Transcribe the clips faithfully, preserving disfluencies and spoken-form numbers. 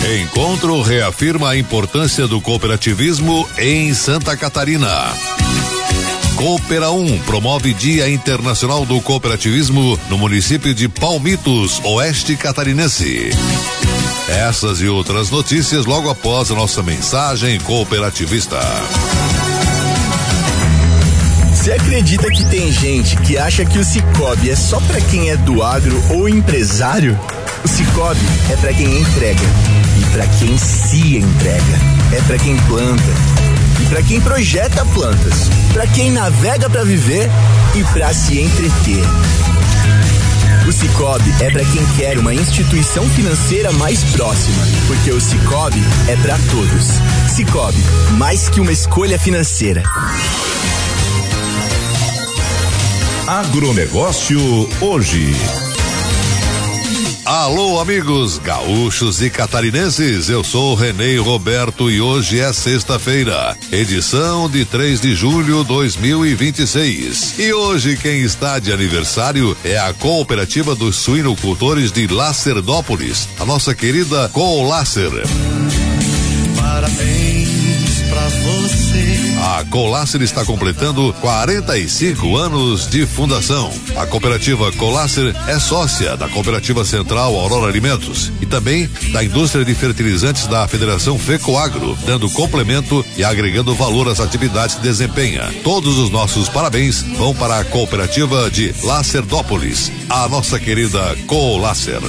Encontro reafirma a importância do cooperativismo em Santa Catarina. Coopera um promove Dia Internacional do Cooperativismo no município de Palmitos, Oeste Catarinense. Essas e outras notícias logo após a nossa mensagem cooperativista. Você acredita que tem gente que acha que o Sicoob é só pra quem é do agro ou empresário? O Sicoob é pra quem entrega e pra quem se entrega. É pra quem planta e pra quem projeta plantas, pra quem navega pra viver e pra se entreter. O Sicoob é pra quem quer uma instituição financeira mais próxima, porque o Sicoob é pra todos. Sicoob, mais que uma escolha financeira. Agronegócio hoje. Alô, amigos gaúchos e catarinenses, eu sou Renê Roberto e hoje é sexta-feira, edição de três de julho de dois mil e vinte e seis. E hoje quem está de aniversário é a Cooperativa dos Suinocultores de Lacerdópolis, a nossa querida Colacer. Parabéns pra você. A Colacer está completando quarenta e cinco anos de fundação. A cooperativa Colacer é sócia da Cooperativa Central Aurora Alimentos e também da indústria de fertilizantes da Federação FECOAGRO, dando complemento e agregando valor às atividades que desempenha. Todos os nossos parabéns vão para a cooperativa de Lacerdópolis, a nossa querida Colacer.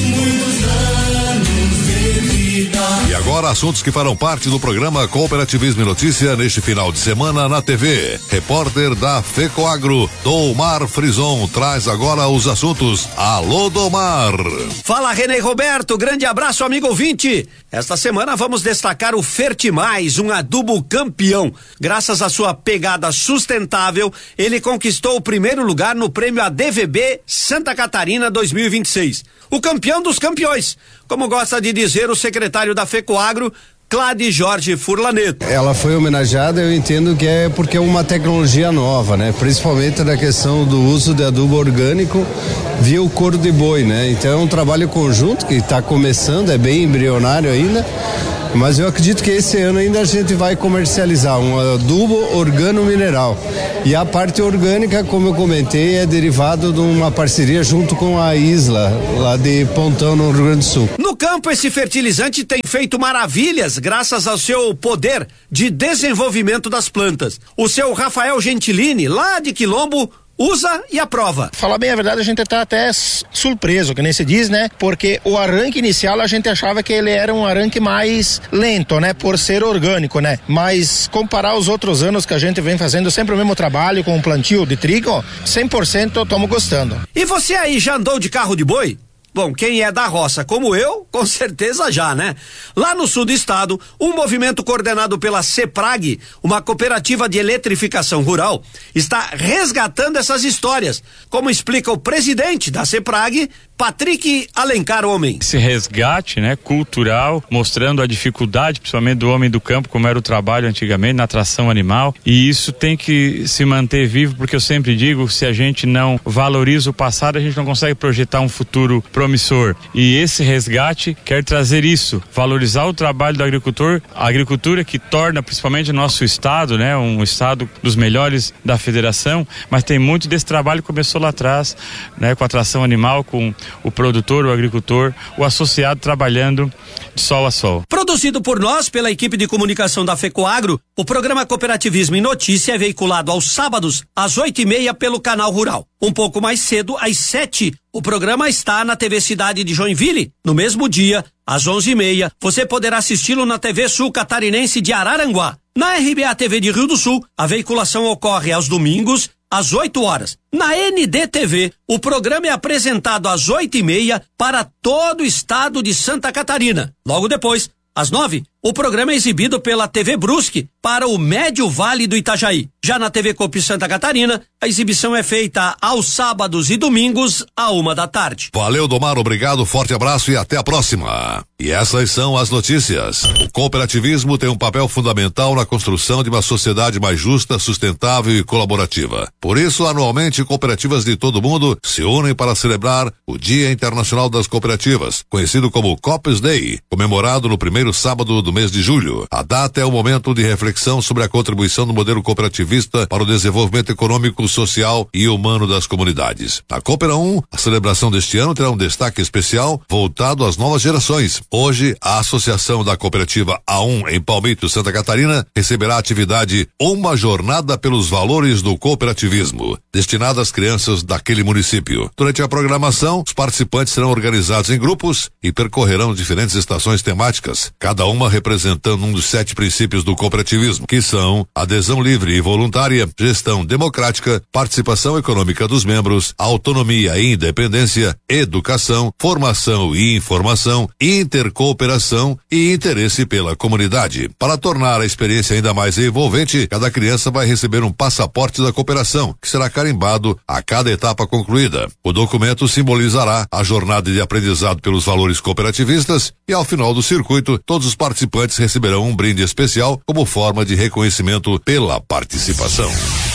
E agora, assuntos que farão parte do programa Cooperativismo e Notícia neste final de semana na T V. Repórter da FECOAGRO, Domar Frison, traz agora os assuntos. Alô, Domar! Fala, Renê Roberto, grande abraço, amigo ouvinte. Esta semana vamos destacar o Fertimais, um adubo campeão. Graças à sua pegada sustentável, ele conquistou o primeiro lugar no prêmio A D V B Santa Catarina dois mil e vinte e seis. O campeão dos campeões, como gosta de dizer o secretário da FECOAGRO, Clade Jorge Furlaneto. Ela foi homenageada, eu entendo que é porque é uma tecnologia nova, né? Principalmente na questão do uso de adubo orgânico via o couro de boi, né? Então é um trabalho conjunto que está começando, é bem embrionário ainda, mas eu acredito que esse ano ainda a gente vai comercializar um adubo organo-mineral. E a parte orgânica, como eu comentei, é derivado de uma parceria junto com a Isla, lá de Pontão, no Rio Grande do Sul. No campo, esse fertilizante tem feito maravilhas graças ao seu poder de desenvolvimento das plantas. O seu Rafael Gentilini, lá de Quilombo, usa e aprova. Falar bem a verdade, a gente tá até surpreso, que nem se diz, né? Porque o arranque inicial a gente achava que ele era um arranque mais lento, né? Por ser orgânico, né? Mas comparar os outros anos que a gente vem fazendo sempre o mesmo trabalho com o plantio de trigo, cem por cento eu tomo gostando. E você aí já andou de carro de boi? Bom, quem é da roça como eu, com certeza já, né? Lá no sul do estado, um movimento coordenado pela CEPRAG, uma cooperativa de eletrificação rural, está resgatando essas histórias, como explica o presidente da CEPRAG, Patrick Alencar Homem. Esse resgate, né, cultural, mostrando a dificuldade, principalmente do homem do campo, como era o trabalho antigamente, na tração animal, e isso tem que se manter vivo, porque eu sempre digo, se a gente não valoriza o passado, a gente não consegue projetar um futuro promissor. E esse resgate quer trazer isso, valorizar o trabalho do agricultor, a agricultura que torna principalmente o nosso estado, né, um estado dos melhores da federação, mas tem muito desse trabalho que começou lá atrás, né, com a tração animal, com o produtor, o agricultor, o associado trabalhando de sol a sol. Produzido por nós, pela equipe de comunicação da FECOAGRO, o programa Cooperativismo em Notícia é veiculado aos sábados, às oito e meia, pelo Canal Rural. Um pouco mais cedo, às sete, o programa está na T V Cidade de Joinville. No mesmo dia, às onze e meia, você poderá assisti-lo na T V Sul Catarinense de Araranguá. Na R B A T V de Rio do Sul, a veiculação ocorre aos domingos, às oito horas. Na N D T V, o programa é apresentado às oito e meia para todo o estado de Santa Catarina. Logo depois, às nove, O programa é exibido pela T V Brusque para o Médio Vale do Itajaí. Já na T V Copi Santa Catarina, a exibição é feita aos sábados e domingos, à uma da tarde. Valeu, Domar, obrigado, forte abraço e até a próxima. E essas são as notícias. O cooperativismo tem um papel fundamental na construção de uma sociedade mais justa, sustentável e colaborativa. Por isso, anualmente, cooperativas de todo o mundo se unem para celebrar o Dia Internacional das Cooperativas, conhecido como Coops Day, comemorado no primeiro sábado do mês de julho. A data é um momento de reflexão sobre a contribuição do modelo cooperativista para o desenvolvimento econômico, social e humano das comunidades. Na Coopera um, a celebração deste ano terá um destaque especial voltado às novas gerações. Hoje, a Associação da Cooperativa A um em Palmito, Santa Catarina, receberá a atividade Uma Jornada pelos Valores do Cooperativismo, destinada às crianças daquele município. Durante a programação, os participantes serão organizados em grupos e percorrerão diferentes estações temáticas, cada uma representando um dos sete princípios do cooperativismo, que são adesão livre e voluntária, gestão democrática, participação econômica dos membros, autonomia e independência, educação, formação e informação, intercooperação e interesse pela comunidade. Para tornar a experiência ainda mais envolvente, cada criança vai receber um passaporte da cooperação, que será carimbado a cada etapa concluída. O documento simbolizará a jornada de aprendizado pelos valores cooperativistas e, ao final do circuito, todos os participantes receberão um brinde especial como forma de reconhecimento pela participação.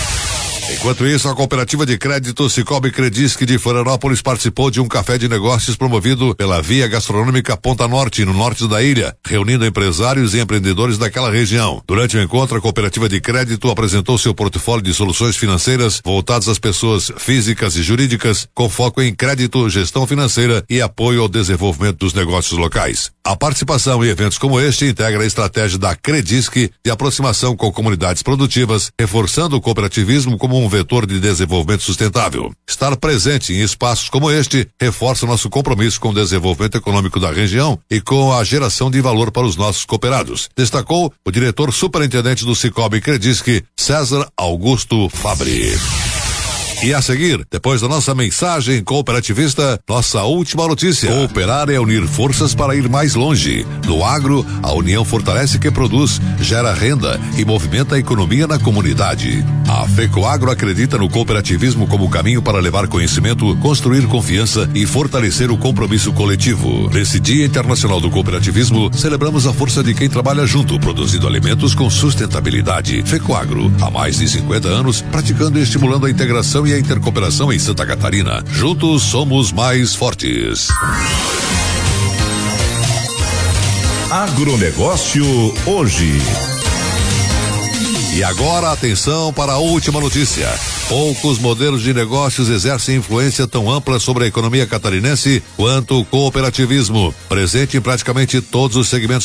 Enquanto isso, a cooperativa de crédito Cicobi Credisc de Florianópolis participou de um café de negócios promovido pela Via Gastronômica Ponta Norte, no norte da ilha, reunindo empresários e empreendedores daquela região. Durante o encontro, a cooperativa de crédito apresentou seu portfólio de soluções financeiras voltadas às pessoas físicas e jurídicas, com foco em crédito, gestão financeira e apoio ao desenvolvimento dos negócios locais. A participação em eventos como este integra a estratégia da Credisc de aproximação com comunidades produtivas, reforçando o cooperativismo como um vetor de desenvolvimento sustentável. Estar presente em espaços como este reforça nosso compromisso com o desenvolvimento econômico da região e com a geração de valor para os nossos cooperados, destacou o diretor superintendente do Cicobi Credisc, César Augusto Fabri. E a seguir, depois da nossa mensagem cooperativista, nossa última notícia. Cooperar é unir forças para ir mais longe. No agro, a união fortalece quem produz, gera renda e movimenta a economia na comunidade. A FECOAGRO acredita no cooperativismo como caminho para levar conhecimento, construir confiança e fortalecer o compromisso coletivo. Nesse Dia Internacional do Cooperativismo, celebramos a força de quem trabalha junto, produzindo alimentos com sustentabilidade. FECOAGRO, há mais de cinquenta anos, praticando e estimulando a integração e a intercooperação em Santa Catarina. Juntos somos mais fortes. Agronegócio hoje. E agora, atenção para a última notícia. Poucos modelos de negócios exercem influência tão ampla sobre a economia catarinense quanto o cooperativismo, presente em praticamente todos os segmentos